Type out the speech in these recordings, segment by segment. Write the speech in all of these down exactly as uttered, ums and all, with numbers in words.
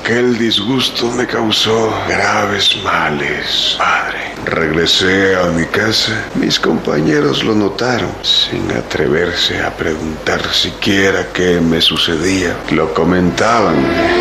Aquel disgusto me causó graves males, padre. Regresé a mi casa. Mis compañeros lo notaron, sin atreverse a preguntar siquiera qué me sucedía. Lo comentaban.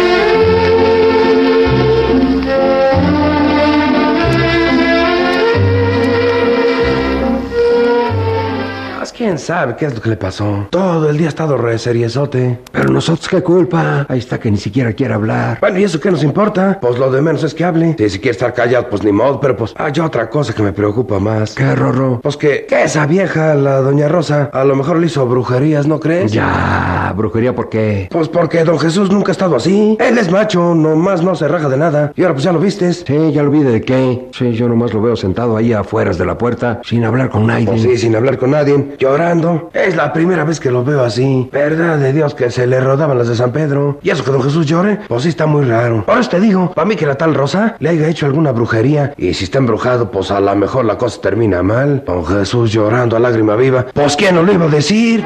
¿Quién sabe qué es lo que le pasó? Todo el día ha estado re seriezote. Pero nosotros, ¿qué culpa? Ahí está que ni siquiera quiere hablar. Bueno, ¿y eso qué nos importa? Pues lo de menos es que hable. Si, si quiere estar callado, pues ni modo. Pero pues hay otra cosa que me preocupa más. ¿Qué, Rorro? Pues que, que esa vieja, la doña Rosa, a lo mejor le hizo brujerías, ¿no crees? Ya, ¿brujería por qué? Pues porque don Jesús nunca ha estado así. Él es macho, nomás no se raja de nada. Y ahora pues ya lo vistes. Sí, ya lo vi de qué. Sí, yo nomás lo veo sentado ahí afuera de la puerta, sin hablar con nadie. Pues sí, sin hablar con nadie. Llorando. Es la primera vez que lo veo así. Verdad de Dios que se le rodaban las de San Pedro. Y eso que don Jesús llore, pues sí está muy raro. Ahora te digo, para mí que la tal Rosa le haya hecho alguna brujería. Y si está embrujado, pues a lo mejor la cosa termina mal. Don Jesús llorando a lágrima viva. Pues ¿quién no lo iba a decir?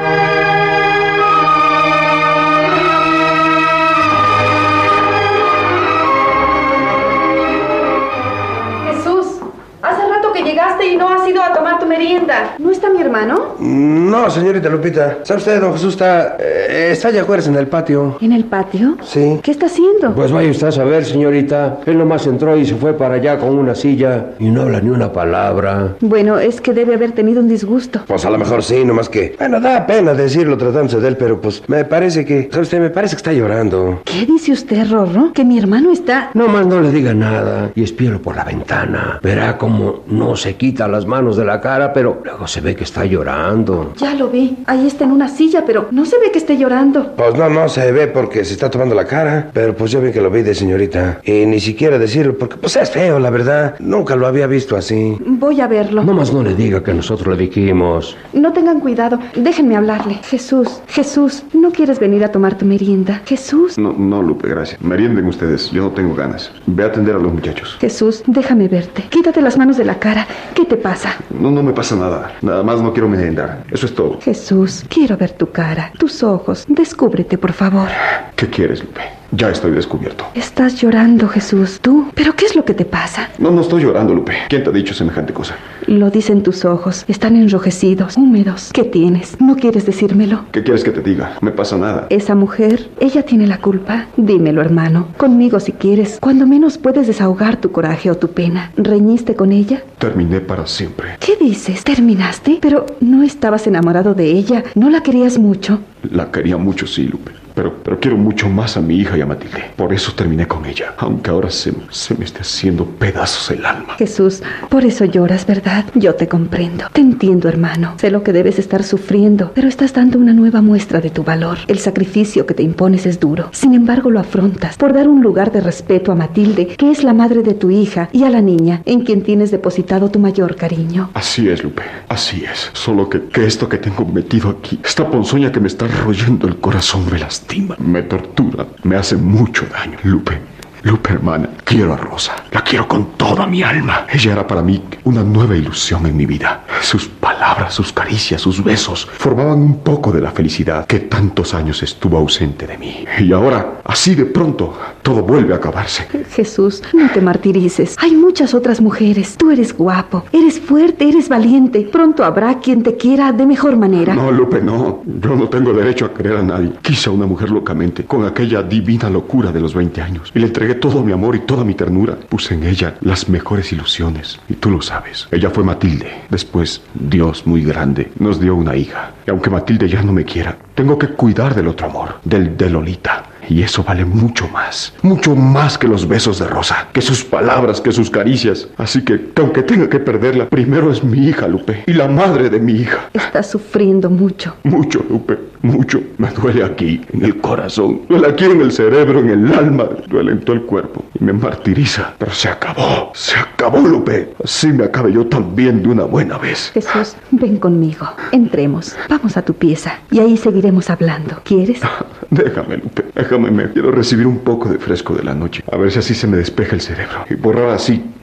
Y no has ido a tomar tu merienda. ¿No está mi hermano? No, señorita Lupita. ¿Sabe usted, don Jesús está... Eh, está allá afuera en el patio. ¿En el patio? Sí. ¿Qué está haciendo? Pues vaya usted a saber, señorita. Él nomás entró y se fue para allá con una silla y no habla ni una palabra. Bueno, es que debe haber tenido un disgusto. Pues a lo mejor sí, nomás que... Bueno, da pena decirlo tratándose de él, pero pues me parece que... ¿Sabe usted? Me parece que está llorando. ¿Qué dice usted, Rorro? Que mi hermano está... Nomás no le diga nada y espielo por la ventana. Verá como no se quita las manos de la cara, pero luego se ve que está llorando. Ya lo vi. Ahí está en una silla, pero no se ve que esté llorando. Pues no, no se ve porque se está tomando la cara. Pero pues yo vi que lo vi de señorita. Y ni siquiera decirlo porque pues es feo, la verdad. Nunca lo había visto así. Voy a verlo. Nomás no le diga que nosotros le dijimos. No tengan cuidado. Déjenme hablarle. Jesús, Jesús, ¿no quieres venir a tomar tu merienda? Jesús. No, no, Lupe, gracias. Merienden ustedes. Yo no tengo ganas. Ve a atender a los muchachos. Jesús, déjame verte. Quítate las manos de la cara. ¿Qué te pasa? No, no me pasa nada. Nada más no quiero merendar. Eso es todo. Jesús, quiero ver tu cara, tus ojos. Descúbrete, por favor. ¿Qué quieres, Lupe? Ya estoy descubierto. Estás llorando, Jesús. ¿Tú? ¿Pero qué es lo que te pasa? No, no estoy llorando, Lupe. ¿Quién te ha dicho semejante cosa? Lo dicen tus ojos. Están enrojecidos, húmedos. ¿Qué tienes? ¿No quieres decírmelo? ¿Qué quieres que te diga? No me pasa nada. Esa mujer, ella tiene la culpa. Dímelo, hermano. Conmigo si quieres. Cuando menos puedes desahogar tu coraje o tu pena. ¿Reñiste con ella? Terminé para siempre. ¿Qué dices? ¿Terminaste? Pero no estabas enamorado de ella. ¿No la querías mucho? La quería mucho, sí, Lupe. Pero, pero quiero mucho más a mi hija y a Matilde. Por eso terminé con ella. Aunque ahora se, se me esté haciendo pedazos el alma. Jesús, por eso lloras, ¿verdad? Yo te comprendo. Te entiendo, hermano. Sé lo que debes estar sufriendo, pero estás dando una nueva muestra de tu valor. El sacrificio que te impones es duro. Sin embargo, lo afrontas por dar un lugar de respeto a Matilde, que es la madre de tu hija, y a la niña, en quien tienes depositado tu mayor cariño. Así es, Lupe. Así es. Solo que, que esto que tengo metido aquí, esta ponzoña que me está royendo el corazón, me lastima. Me tortura, me hace mucho daño. Lupe, Lupe, hermana, quiero a Rosa. La quiero con toda mi alma. Ella era para mí una nueva ilusión en mi vida. Sus palabras, sus caricias, sus besos formaban un poco de la felicidad que tantos años estuvo ausente de mí. Y ahora, así de pronto, todo vuelve a acabarse. Jesús, no te martirices. Hay muchas otras mujeres. Tú eres guapo, eres fuerte, eres valiente. Pronto habrá quien te quiera de mejor manera. No, Lupe, no. Yo no tengo derecho a querer a nadie. Quise a una mujer locamente, con aquella divina locura de los veinte años. Y le entregué todo mi amor y toda mi ternura. Puse en ella las mejores ilusiones. Y tú lo sabes. Ella fue Matilde. Después, Dios muy grande nos dio una hija. Y aunque Matilde ya no me quiera, tengo que cuidar del otro amor, del de Lolita. Y eso vale mucho más, mucho más que los besos de Rosa, que sus palabras, que sus caricias. Así que, que aunque tenga que perderla, primero es mi hija, Lupe, y la madre de mi hija. Estás sufriendo mucho. Mucho, Lupe, mucho. Me duele aquí, en el corazón. Duele aquí en el cerebro, en el alma. Duele en todo el cuerpo. Y me martiriza. Pero se acabó, se acabó, Lupe. Así me acabe yo también de una buena vez. Jesús, ven conmigo. Entremos. Vamos a tu pieza. Y ahí seguiremos hablando. ¿Quieres? Déjame, Lupe, déjame. Me quiero recibir un poco de fresco de la noche. A ver si así se me despeja el cerebro. Y borrar así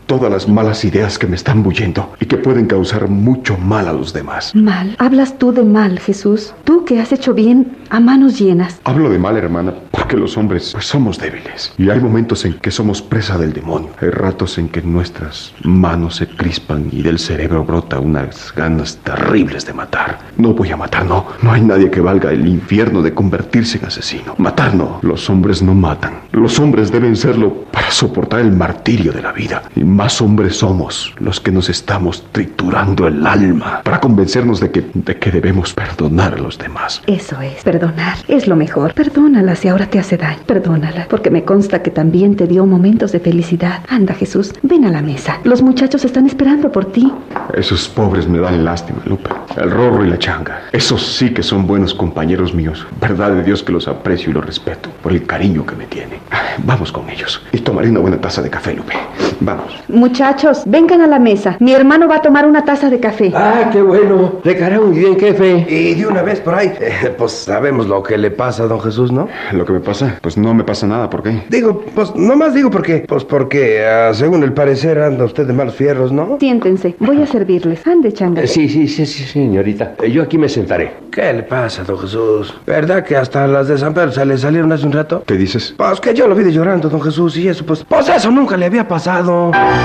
todas las malas ideas que me están bulliendo y que pueden causar mucho mal a los demás. Mal. ¿Hablas tú de mal, Jesús? Tú que has hecho bien a manos llenas. Hablo de mal, hermana, porque los hombres pues, somos débiles. Y hay momentos en que somos presa del demonio. Hay ratos en que nuestras manos se crispan y del cerebro brota unas ganas terribles de matar. No voy a matar, no. No hay nadie que valga el infierno de convertirse en asesino. Matar no. Los hombres no matan. Los hombres deben serlo para soportar el martirio de la vida. Y más hombres somos los que nos estamos triturando el alma para convencernos de que, de que debemos perdonar a los demás. Eso es, perdonar. Es lo mejor. Perdónala si ahora te hace daño. Perdónala, porque me consta que también te dio momentos de felicidad. Anda, Jesús, ven a la mesa. Los muchachos están esperando por ti. Esos pobres me dan lástima, Lupe. El Rorro y la Changa. Esos sí que son buenos compañeros míos. Verdad de Dios que los aprecio y los respeto por el cariño que me tienen. Vamos con ellos. Y tomaré una buena taza de café, Lupe. Vamos. Muchachos, vengan a la mesa. Mi hermano va a tomar una taza de café. Ah, qué bueno. Le caerá muy bien, jefe. Y de una vez por ahí, eh, pues sabemos lo que le pasa a don Jesús, ¿no? ¿Lo que me pasa? Pues no me pasa nada, ¿por qué? Digo, pues nomás digo porque, pues porque uh, según el parecer anda usted de malos fierros, ¿no? Siéntense, voy a servirles. Ande, Changa. Eh, sí, sí, sí, sí, señorita. Eh, Yo aquí me sentaré. ¿Qué le pasa, don Jesús? ¿Verdad que hasta las de San Pedro se le salieron hace un rato? ¿Qué dices? Pues que yo lo vi de llorando, don Jesús, y eso, pues, pues eso nunca le había pasado.